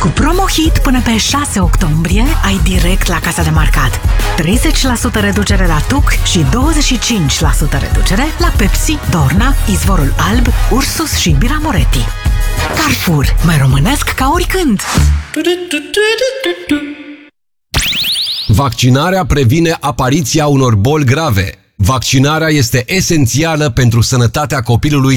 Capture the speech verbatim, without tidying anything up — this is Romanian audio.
Cu promo-hit până pe șase octombrie ai direct la casa de marcat treizeci la sută reducere la Tuc și douăzeci și cinci la sută reducere la Pepsi, Dorna, Izvorul Alb, Ursus și Bira Moretti. Carrefour, mai românesc ca oricând! Vaccinarea previne apariția unor boli grave. Vaccinarea este esențială pentru sănătatea copilului